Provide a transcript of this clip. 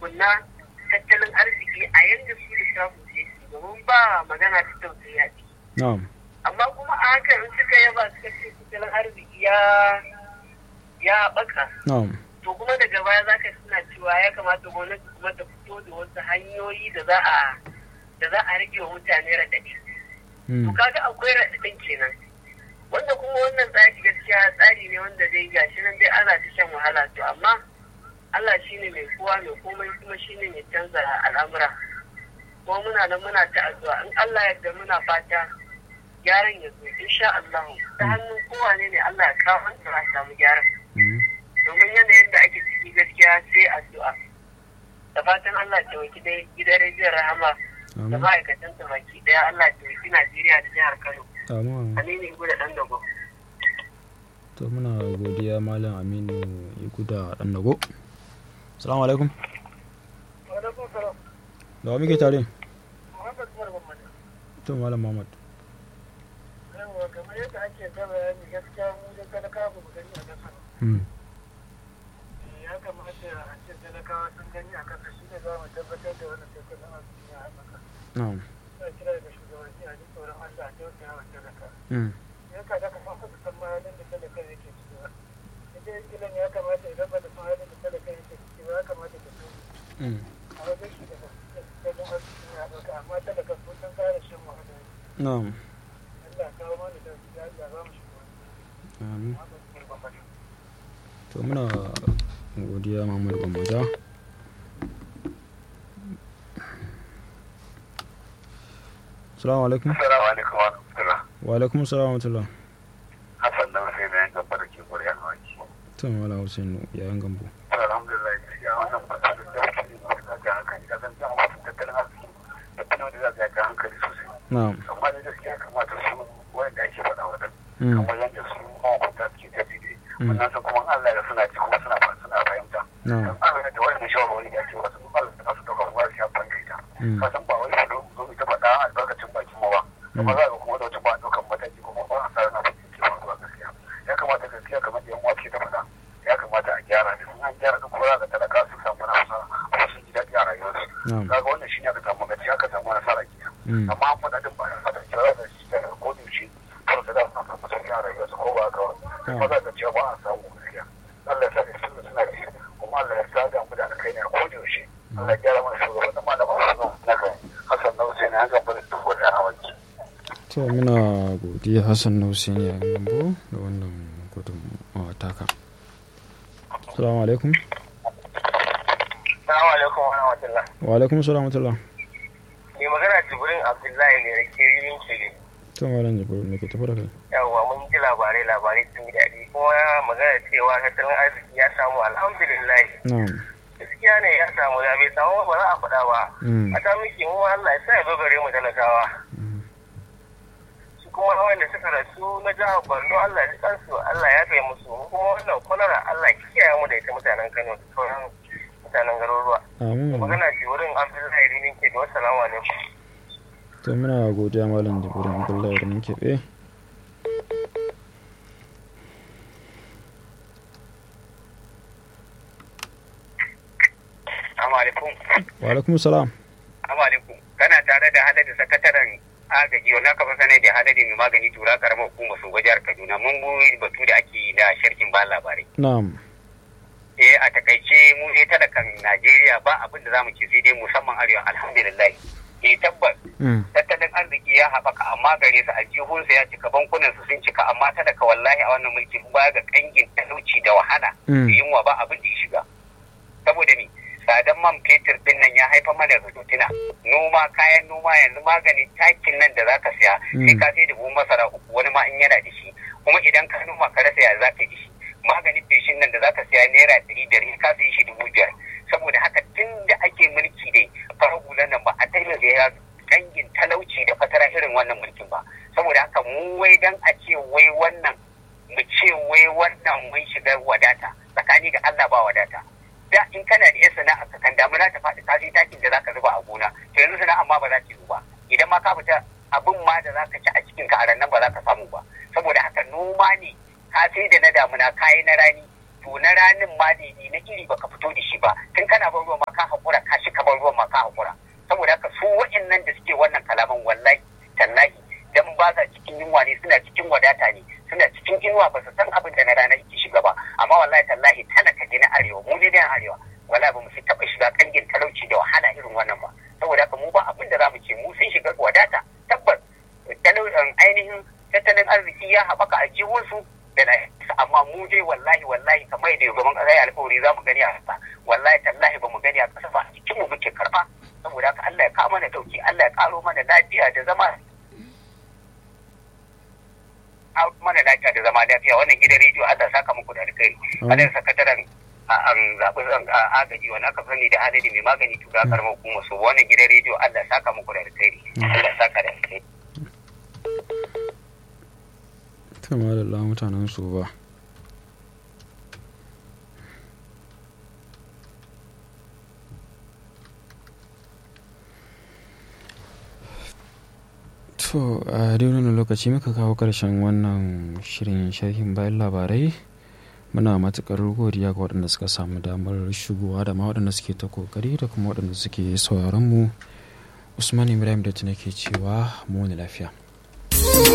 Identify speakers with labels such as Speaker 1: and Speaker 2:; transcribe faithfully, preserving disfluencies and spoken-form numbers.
Speaker 1: tukunna tattalin arziki a yanda su lissafin sai su domin ba magana ta tausayi a ciki. Amma kuma a haka in suka yaba suka ce tattalin arziki ya ya haɓaka. To kuma daga baya za ka suna cewa ya kamata gwamnati kuma ta fito da wasu hanyoyi da za a da za a rage wa mutane raɗaɗi. To kaga akwai raɗaɗin kenan. Wanda kuma wannan tsari gaskiya tsari ne wanda dai gashi nan dai ana ta shan wahala to amma Allah shine mai kowa mai komai kuma shine mai canza al'amura. Kuma muna nan muna ta addu'a in Allah ya yarda muna fata gyaran ya zo insha Allah ta hannun kowa ne ne Allah ya kawo wanda za a samu gyaran. Domin yanayin da ake ciki gaskiya sai addu'a. Da fatan Allah ya taimaki dai gidan rediyon Rahama da ma'aikatan ta baki daya Allah ya taimaki Najeriya da jihar Kano. Aminu Iguda ɗan dago.
Speaker 2: To muna godiya Malam Aminu Iguda ɗan dago. Assalamu alaikum.
Speaker 3: Wa alaikum salam.
Speaker 2: Da wa muke tare?
Speaker 3: Muhammad Umar Muhammad.
Speaker 2: To Malam Muhammad.
Speaker 3: Yawa kamar yadda ake ta bayani gaskiya mu da talakawa ba mu gani a ƙasa. Ya kamata a ce talakawa sun gani a ƙasa shi ne za mu tabbatar da wannan tattalin arziki a haka.
Speaker 2: Na'am.
Speaker 3: Ina kira da shugabanni a ji tsoron Allah a tausaya wa talaka. Ya ka da kuma ka san ma halin da talaka yake ciki ba. Idan gidan ya kamata idan ba da san halin da talaka yake ciki ba ya kamata ka san. A wajen shi da tattalin arziki ya ɗauka amma talaka sun san kare shan wahala.
Speaker 2: Na'am.
Speaker 3: Allah kawo mana da su Allah ba mu shi.
Speaker 2: Amin. To muna godiya Muhammad Gwamnati. Assalamu alaikum.
Speaker 4: Assalamu alaikum wa rahmatullah.
Speaker 2: Wa alaikum assalam wa rahmatullah.
Speaker 4: Hassan da Hussein yan gaba da ke Koriya Hawaki.
Speaker 2: To Malam Hussein yayin gambo.
Speaker 4: Alhamdulillah ya wannan fata da ta ce da ga hankali da zan ta wasu tattalin arziki. Tattalin da za ga hankali sosai.
Speaker 2: Na'am.
Speaker 4: Amma da gaskiya kamata su wanda ake faɗa wa dan. Kamar yadda su mahukunta suke tafi da wannan su kuma Allah ya suna ci kuma suna suna fahimta.
Speaker 2: Na'am.
Speaker 4: Allah da wannan shawarwari da ake wasu Allah da su dauka kuma su yafa ita. Ka san ba wai su zo ita faɗa albarkacin bakin mu ba. Kuma za ka kuma da wata ba daukan mataki kuma ba a tsara na cikin cewa gaskiya. Ya kamata gaskiya kamar yan uwa ke ta faɗa. Ya kamata a gyara da sun an gyara da kuma za ka talaka su samu nasara kuma sun ji daɗi a rayuwarsu. Kaga wannan shine aka samu gaci aka samu nasara kenan. Amma an faɗa din ba ya faɗa cewa da shi da ko da shi ko da za su samu sauki a rayuwarsu ko ba ka wani. Kuma za ka cewa ba a samu gaskiya. Allah ya sa da su suna da shi kuma Allah ya sa da mu da alkai ne a ko da yaushe. Allah ya gyara mana shugaban malaman suna na kai. Hassan na Hussein an gaba da duk wani hawanci.
Speaker 2: To muna godiya Hassan na Hussein yayin gambo da wannan gudunmawa taka. Assalamu alaikum.
Speaker 4: Assalamu alaikum wa rahmatullah.
Speaker 2: Wa alaikum assalam wa rahmatullah.
Speaker 4: Mai magana Jibrin Abdullahi ne rake rimin Chile.
Speaker 2: To Malam Jibrin ne ke tafi da kai.
Speaker 4: Yawwa mun ji labarai labarai sun yi daɗi kuma magana cewa tattalin arziki ya samu alhamdulillah.
Speaker 2: Na'am.
Speaker 4: Gaskiya ne ya samu ya bai samu ba za a faɗa ba. A ta miki mu Allah ya sa ya dogare mu talakawa. Su kuma wanda suka rasu na jihar Borno Allah ya kansu Allah ya kai musu kuma wannan kwalara Allah ya kiyaye mu da ita mutanen Kano da sauran mutanen garuruwa.
Speaker 2: Amin.
Speaker 4: Magana ce wurin Abdullahi Rinin ke da wassalamu alaikum.
Speaker 2: To muna godiya Malam Jibrin Abdullahi Rinin Kebe.
Speaker 4: Assalamu alaikum.
Speaker 2: Wa alaikum salam.
Speaker 4: Assalamu alaikum. Kana tare da Haladu sakataren agaji wanda aka fi sanai da Haladu mai magani tura karamar hukumar su jihar Kaduna mun goyi batu da ake yi da sharkin ba labarai.
Speaker 2: Na'am.
Speaker 4: Eh a takaice mu ne talakan Najeriya ba abin da zamu ce sai dai musamman arewa alhamdulillah. Eh tabbas tattalin arziki ya haɓaka amma gare su aljihunsa ya cika bankunan su sun cika amma talaka wallahi a wannan mulki baya ga kangin talauci da wahala da yunwa ba abin da ya shiga. Saboda ni tsadan man fetur din nan ya haifa mana da tuna noma kayan noma yanzu maganin takin nan da zaka siya sai ka sai da buhun masara uku wani ma in yana da shi kuma idan ka noma ka rasa ya zaka yi shi maganin feshin nan da zaka siya naira ɗari biyar ka sai shi dubu biyar saboda haka tun da ake mulki dai farar hulan nan ba a taimaka ya dangin talauci da fatara irin wannan mulkin ba saboda haka mu wai dan a ce wai wannan mu ce wai wannan mun shiga wadata tsakani da Allah ba wadata da in kana da sana'a ka kan damuna ta faɗi ka sai takin da zaka zuba a gona to yanzu sana'a ma ba za ta yi ba idan ma ka fita abin ma da zaka ci a cikin ka a ran nan ba za ka samu ba saboda haka noma ne ka sai da na damuna kayi na rani to na ranin ma ne na iri baka fito da shi ba tun kana ban ruwa ma ka haƙura ka shi kamar ruwan ma ka haƙura saboda haka su wa'annan da suke wannan kalaman wallahi tallahi dan ba sa cikin yunwa ne suna cikin wadata ne suna cikin inuwa ba su san abin da na rana yake shiga ba amma wallahi tallahi talaka ne na arewa mu ne na arewa wallahi ba mu sai taɓa shiga kangin talauci da wahala irin wannan ba saboda haka mu ba abin da za mu ce mu sun shiga wadata tabbas ainihin tattalin arziki ya haɓaka a jiwonsu da na amma mu dai wallahi wallahi kamar yadda gaban ƙasa ya alƙawari za mu gani a ƙasa wallahi tallahi ba mu gani a ƙasa ba a cikin mu muke karɓa saboda haka Allah ya kawo mana dauki Allah ya ƙaro mana lafiya da zama mana lafiya da zama lafiya wannan gidan rediyo Allah saka muku da alkhairi wannan sakataren an zaɓi agaji wani aka sani da adadi mai magani tura karamar hukumar su wannan gidan rediyo Allah saka muku da alkhairi Allah saka da alkhairi
Speaker 2: kama da la mutanen su ba to a dai wannan lokaci muka kawo karshen wannan shirin sharhin bayan labarai muna matukar godiya ga waɗanda suka samu damar shigowa da ma waɗanda suke ta kokari da kuma waɗanda suke sauraron mu. Usman Ibrahim da tunake cewa mu ne lafiya.